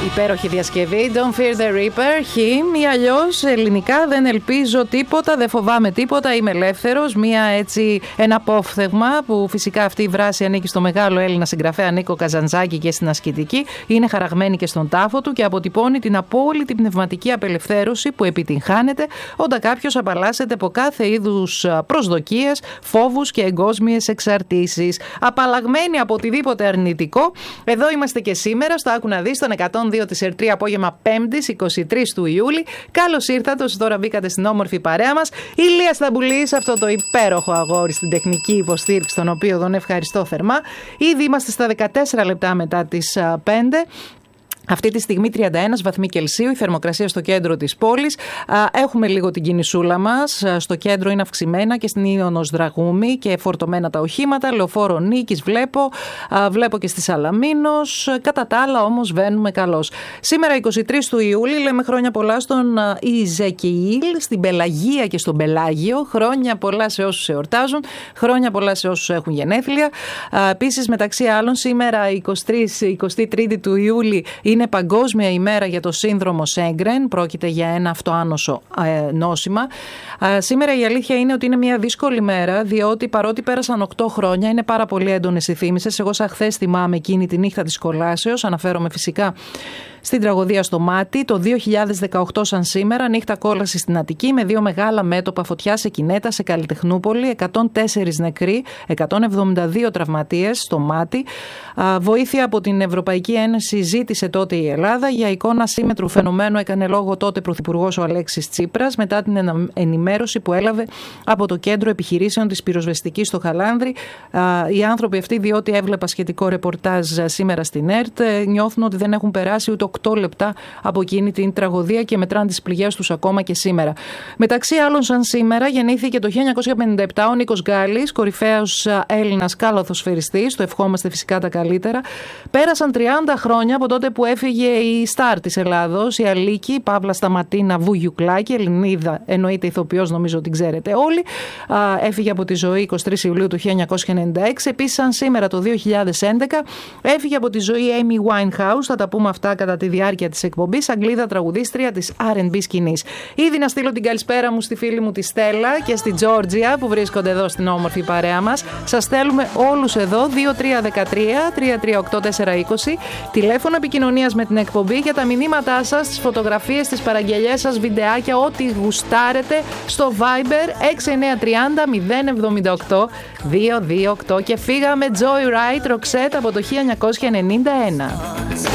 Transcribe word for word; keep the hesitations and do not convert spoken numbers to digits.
Υπέροχη διασκευή, Don't Fear the Reaper, Him, ή αλλιώς ελληνικά δεν ελπίζω τίποτα, δεν φοβάμαι τίποτα, είμαι ελεύθερος. Μία έτσι, ένα απόφθεγμα που φυσικά αυτή η βράση ανήκει στο μεγάλο Έλληνα συγγραφέα Νίκο Καζαντζάκη και στην ασκητική, είναι χαραγμένη και στον τάφο του και αποτυπώνει την απόλυτη πνευματική απελευθέρωση που επιτυγχάνεται όταν κάποιος απαλλάσσεται από κάθε είδους προσδοκίες, φόβους και εγκόσμιες εξαρτήσεις. Απαλλαγμένοι από οτιδήποτε αρνητικό, εδώ είμαστε και σήμερα στο Άκου να δεις, στον εκατόν δύο της ΕΡΤ τρία, απόγευμα Πέμπτης, είκοσι τρεις του Ιούλη. Καλώς ήρθατε όσοι τώρα μπήκατε στην όμορφη παρέα μας. Η Λία Σταμπουλής, αυτό το υπέροχο αγόρι στην τεχνική υποστήριξη, τον οποίο τον ευχαριστώ θερμά. Ήδη είμαστε στα δεκατέσσερα λεπτά μετά τις πέντε. Αυτή τη στιγμή τριάντα ένα βαθμοί Κελσίου, η θερμοκρασία στο κέντρο της πόλης. Έχουμε λίγο την κινησούλα μας. Στο κέντρο είναι αυξημένα και στην Ίωνος Δραγούμη και φορτωμένα τα οχήματα. Λεωφόρο Νίκης βλέπω, βλέπω και στη Σαλαμίνος. Κατά τα άλλα όμως βαίνουμε καλώς. Σήμερα είκοσι τρεις του Ιούλη λέμε χρόνια πολλά στον Ιζεκιήλ, στην Πελαγία και στον Πελάγιο. Χρόνια πολλά σε όσους εορτάζουν, χρόνια πολλά σε όσους έχουν γενέθλια. Επίσης μεταξύ άλλων σήμερα εικοστή τρίτη του Ιούλη είναι Παγκόσμια ημέρα για το σύνδρομο Σέγκρεν. Πρόκειται για ένα αυτοάνωσο ε, νόσημα. Ε, σήμερα η αλήθεια είναι ότι είναι μια δύσκολη μέρα, διότι παρότι πέρασαν οκτώ χρόνια, είναι πάρα πολύ έντονες οι θύμησες. Εγώ σαν χθες θυμάμαι εκείνη τη νύχτα της κολάσεως. Αναφέρομαι φυσικά στην τραγωδία στο Μάτι. Το δύο χιλιάδες δεκαοκτώ σαν σήμερα, νύχτα κόλαση στην Αττική με δύο μεγάλα μέτωπα φωτιά σε Κινέτα, σε Καλλιτεχνούπολη, εκατόν τέσσερα νεκροί, εκατόν εβδομήντα δύο τραυματίες στο Μάτι. Βοήθεια από την Ευρωπαϊκή Ένωση ζήτησε τότε η Ελλάδα. Για εικόνα σύμμετρου φαινομένου έκανε λόγο τότε Πρωθυπουργός ο Αλέξης Τσίπρας μετά την ενημέρωση που έλαβε από το Κέντρο Επιχειρήσεων της Πυροσβεστικής στο Χαλάνδρη. Οι άνθρωποι αυτοί, διότι έβλεπα σχετικό ρεπορτάζ σήμερα στην ΕΡΤ, νιώθουν ότι δεν έχουν περάσει ούτε οκτώ λεπτά από εκείνη την τραγωδία και μετράνε τις πληγές τους ακόμα και σήμερα. Μεταξύ άλλων, σαν σήμερα, γεννήθηκε το χίλια εννιακόσια πενήντα επτά ο Νίκος Γκάλης, κορυφαίος Έλληνας καλαθοσφαιριστής. Το ευχόμαστε φυσικά τα καλύτερα. Πέρασαν τριάντα χρόνια από τότε που έφυγε η στάρ της Ελλάδος, η Αλίκη, η Παύλα Σταματίνα Βουγιουκλάκη, Ελληνίδα, εννοείται ηθοποιός, νομίζω την ξέρετε όλοι. Έφυγε από τη ζωή εικοστή τρίτη Ιουλίου του χίλια εννιακόσια ενενήντα έξι. Επίσης, σαν σήμερα το δύο χιλιάδες έντεκα, έφυγε από τη ζωή η Amy Winehouse. Θα τα πούμε αυτά κατά τη διάρκεια της εκπομπής. Αγγλίδα τραγουδίστρια της αρ εντ μπι σκηνής. Ήδη να στείλω την καλησπέρα μου στη φίλη μου τη Στέλλα και στη Τζόρτζια που βρίσκονται εδώ στην όμορφη παρέα μας. Σας στέλνουμε όλους εδώ δύο τρία ένα τρία τρία τρία οκτώ τέσσερα είκοσι. Τηλέφωνο επικοινωνίας με την εκπομπή για τα μηνύματά σας, τις φωτογραφίες, τις παραγγελιές σας, βιντεάκια, ό,τι γουστάρετε στο Viber έξι εννιά τρία μηδέν μηδέν εβδομήντα οκτώ δύο δύο οκτώ. Και φύγαμε Joyride Roxette από το χίλια εννιακόσια ενενήντα ένα.